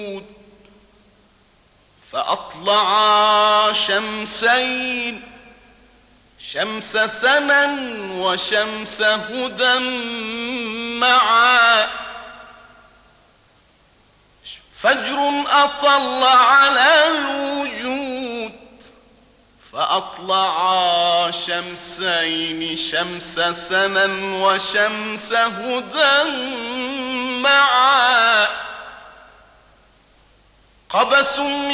فأطلعا شمسين، شمس سنا وشمس هدى معا. فجر أطل على الوجود، فأطلعا شمسين، شمس سنا وشمس هدى معا. قبس